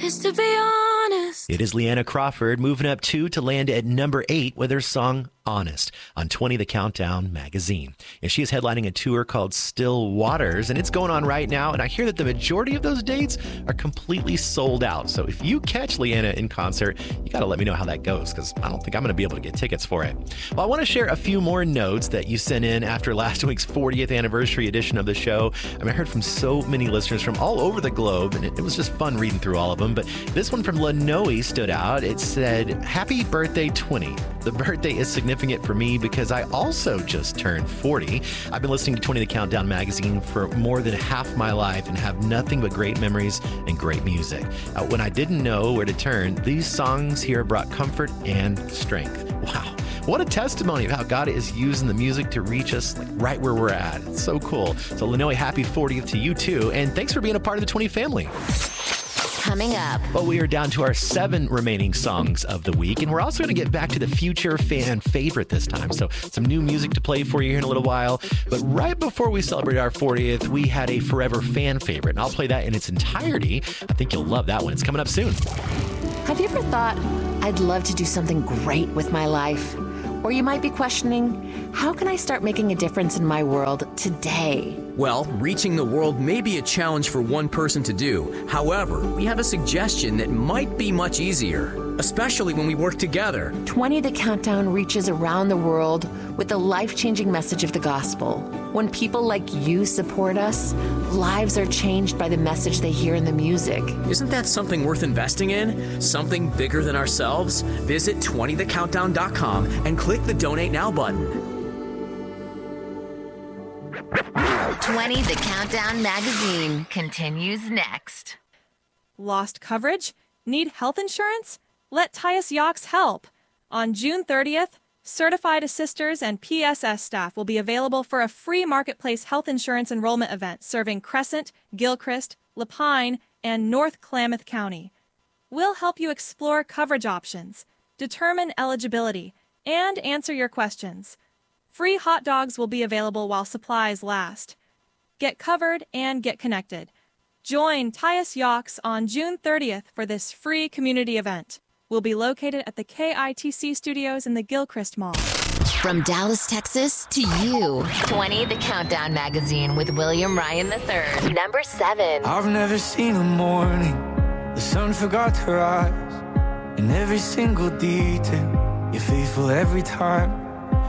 is to be honest. It is Leanna Crawford moving up 2 to land at number 8 with her song Honest on 20 The Countdown magazine. And she is headlining a tour called Still Waters, and it's going on right now. And I hear that the majority of those dates are completely sold out. So if you catch Leanna in concert, you got to let me know how that goes, because I don't think I'm going to be able to get tickets for it. Well, I want to share a few more notes that you sent in after last week's 40th anniversary edition of the show. I heard from so many listeners from all over the globe, and it was just fun reading through all of them. But this one from Lanoe stood out. It said, "Happy birthday 20. The birthday is significant for me because I also just turned 40. I've been listening to 20 The Countdown magazine for more than half my life and have nothing but great memories and great music. When I didn't know where to turn, these songs here brought comfort and strength." Wow. What a testimony of how God is using the music to reach us right where we're at. It's so cool. So Lanoe, happy 40th to you too. And thanks for being a part of the 20 family. Coming up. Well, we are down to our 7 remaining songs of the week, and we're also going to get back to the future fan favorite this time. So some new music to play for you here in a little while. But right before we celebrate our 40th, we had a forever fan favorite, and I'll play that in its entirety. I think you'll love that one. It's coming up soon. Have you ever thought, I'd love to do something great with my life? Or you might be questioning, how can I start making a difference in my world today? Well, reaching the world may be a challenge for one person to do. However, we have a suggestion that might be much easier, especially when we work together. 20 The Countdown reaches around the world with the life-changing message of the gospel. When people like you support us, lives are changed by the message they hear in the music. Isn't that something worth investing in? Something bigger than ourselves? Visit 20thecountdown.com and click the Donate Now button. 20 The Countdown magazine continues next. Lost coverage? Need health insurance? Let Tyus Yachts help. On June 30th, certified assisters and PSS staff will be available for a free marketplace health insurance enrollment event serving Crescent, Gilchrist, Lapine, and North Klamath County. We'll help you explore coverage options, determine eligibility, and answer your questions. Free hot dogs will be available while supplies last. Get covered and get connected. Join Tyus Yachts on June 30th for this free community event. We'll be located at the KITC studios in the Gilchrist Mall. From Dallas, Texas to you. 20 The Countdown magazine with William Ryan III. Number 7. I've never seen a morning the sun forgot to rise. In every single detail, you're faithful every time.